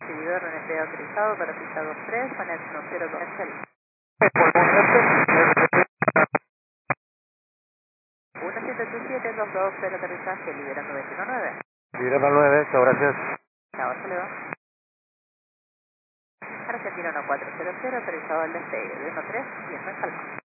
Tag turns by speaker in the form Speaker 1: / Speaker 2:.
Speaker 1: recibidor NP autorizado para pista 23, con el 10 Charlie. 1787-220 el aterrizaje, liberando 219.
Speaker 2: Liberando 9, chao, gracias.
Speaker 1: Chao, hasta luego. Argentina 1400, aterrizado al despegue, de 13 y en calma.